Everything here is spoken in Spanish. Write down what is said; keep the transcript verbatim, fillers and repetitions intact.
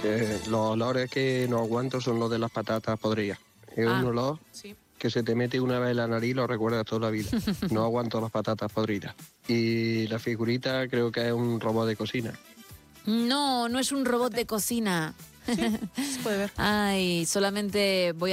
Eh, los olores que no aguanto son los de las patatas podridas. Es Ah, un olor sí. que se te mete una vez en la nariz y lo recuerdas toda la vida. No aguanto las patatas podridas. Y la figurita creo que es un robot de cocina. No, no es un robot de cocina. Sí, se puede ver. Ay, solamente voy a